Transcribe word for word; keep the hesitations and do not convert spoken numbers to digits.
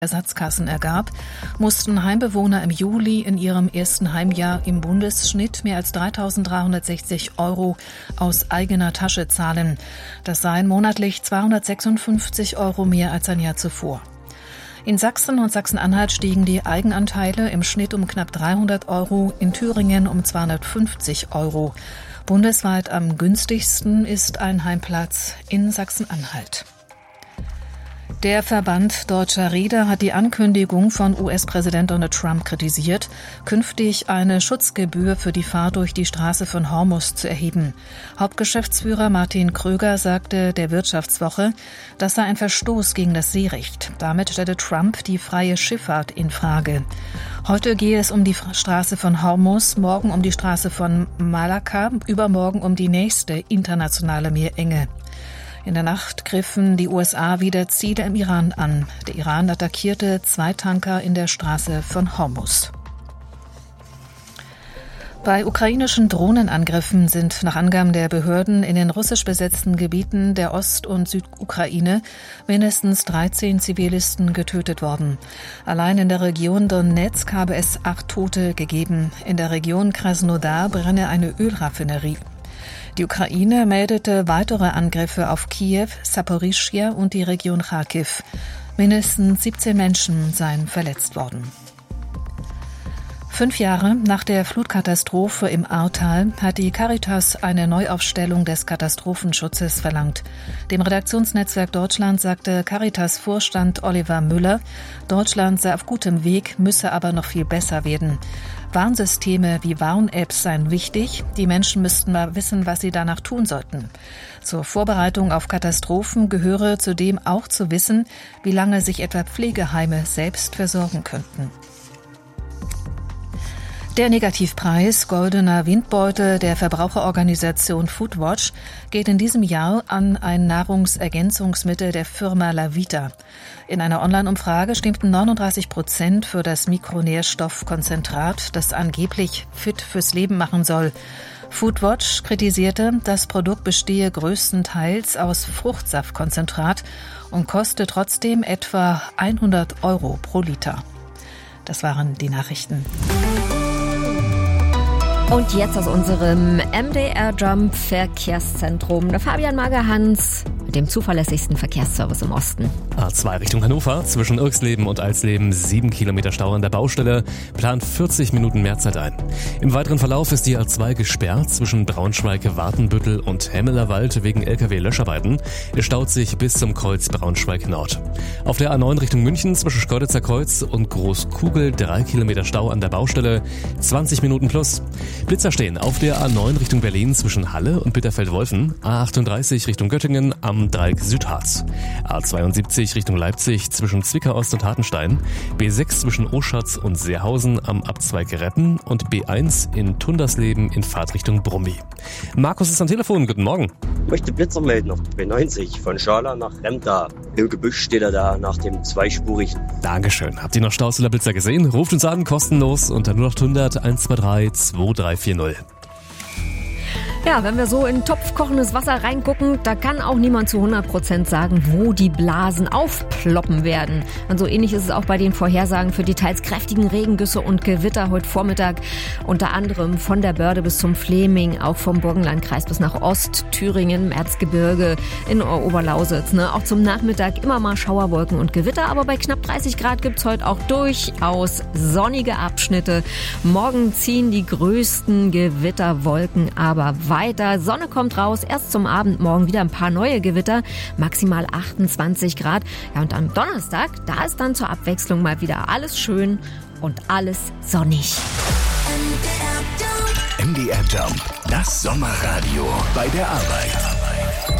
Ersatzkassen ergab, mussten Heimbewohner im Juli in ihrem ersten Heimjahr im Bundesschnitt mehr als dreitausenddreihundertsechzig Euro aus eigener Tasche zahlen. Das seien monatlich zweihundertsechsundfünfzig Euro mehr als ein Jahr zuvor. In Sachsen und Sachsen-Anhalt stiegen die Eigenanteile im Schnitt um knapp dreihundert Euro, in Thüringen um zweihundertfünfzig Euro. Bundesweit am günstigsten ist ein Heimplatz in Sachsen-Anhalt. Der Verband Deutscher Reeder hat die Ankündigung von U S-Präsident Donald Trump kritisiert, künftig eine Schutzgebühr für die Fahrt durch die Straße von Hormuz zu erheben. Hauptgeschäftsführer Martin Kröger sagte der Wirtschaftswoche, das sei ein Verstoß gegen das Seerecht. Damit stelle Trump die freie Schifffahrt in Frage. Heute gehe es um die Straße von Hormuz, morgen um die Straße von Malakka, übermorgen um die nächste internationale Meerenge. In der Nacht griffen die U S A wieder Ziele im Iran an. Der Iran attackierte zwei Tanker in der Straße von Hormuz. Bei ukrainischen Drohnenangriffen sind nach Angaben der Behörden in den russisch besetzten Gebieten der Ost- und Südukraine mindestens dreizehn Zivilisten getötet worden. Allein in der Region Donetsk habe es acht Tote gegeben. In der Region Krasnodar brenne eine Ölraffinerie. Die Ukraine meldete weitere Angriffe auf Kiew, Saporischschja und die Region Charkiw. Mindestens siebzehn Menschen seien verletzt worden. Fünf Jahre nach der Flutkatastrophe im Ahrtal hat die Caritas eine Neuaufstellung des Katastrophenschutzes verlangt. Dem Redaktionsnetzwerk Deutschland sagte Caritas-Vorstand Oliver Müller, Deutschland sei auf gutem Weg, müsse aber noch viel besser werden. Warnsysteme wie Warn-Apps seien wichtig. Die Menschen müssten mal wissen, was sie danach tun sollten. Zur Vorbereitung auf Katastrophen gehöre zudem auch zu wissen, wie lange sich etwa Pflegeheime selbst versorgen könnten. Der Negativpreis Goldener Windbeutel der Verbraucherorganisation Foodwatch geht in diesem Jahr an ein Nahrungsergänzungsmittel der Firma Lavita. In einer Online-Umfrage stimmten neununddreißig Prozent für das Mikronährstoffkonzentrat, das angeblich fit fürs Leben machen soll. Foodwatch kritisierte, das Produkt bestehe größtenteils aus Fruchtsaftkonzentrat und koste trotzdem etwa hundert Euro pro Liter. Das waren die Nachrichten. Und jetzt aus unserem M D R Jump Verkehrszentrum. Der Fabian Magerhans mit dem zuverlässigsten Verkehrsservice im Osten. A zwei Richtung Hannover, zwischen Irxleben und Alsleben sieben Kilometer Stau an der Baustelle, plant vierzig Minuten Mehrzeit ein. Im weiteren Verlauf ist die A zwei gesperrt zwischen Braunschweig, Wartenbüttel und Hemmelerwald wegen L K W-Löscharbeiten. Es staut sich bis zum Kreuz Braunschweig Nord. Auf der A neun Richtung München zwischen Schkeuditzer Kreuz und Großkugel drei Kilometer Stau an der Baustelle, zwanzig Minuten plus. Blitzer stehen auf der A neun Richtung Berlin zwischen Halle und Bitterfeld-Wolfen, A achtunddreißig Richtung Göttingen am Dreieck Südharz, A zweiundsiebzig Richtung Leipzig zwischen Zwickau Ost und Hartenstein, B sechs zwischen Oschatz und Seerhausen am Abzweig Reppen und B eins in Tundersleben in Fahrtrichtung Brummi. Markus ist am Telefon, guten Morgen. Ich möchte Blitzer melden auf der B neunzig von Schala nach Remda. Im Gebüsch steht er da nach dem zweispurigen. Dankeschön. Habt ihr noch Staus oder Blitzer gesehen? Ruft uns an, kostenlos unter null acht hundert eins zwei drei zwei drei vier null. Ja, wenn wir so in Topf kochendes Wasser reingucken, da kann auch niemand zu hundert Prozent sagen, wo die Blasen aufploppen werden. Und so ähnlich ist es auch bei den Vorhersagen für die teils kräftigen Regengüsse und Gewitter heute Vormittag. Unter anderem von der Börde bis zum Fleming, auch vom Burgenlandkreis bis nach Ostthüringen, Erzgebirge, in Oberlausitz. Ne? Auch zum Nachmittag immer mal Schauerwolken und Gewitter, aber bei knapp dreißig Grad gibt's heute auch durchaus sonnige Abschnitte. Morgen ziehen die größten Gewitterwolken aber weiter. Sonne kommt raus, erst zum Abend, morgen wieder ein paar neue Gewitter, maximal achtundzwanzig Grad. Ja, und am Donnerstag, da ist dann zur Abwechslung mal wieder alles schön und alles sonnig. M D R Jump, das Sommerradio bei der Arbeit.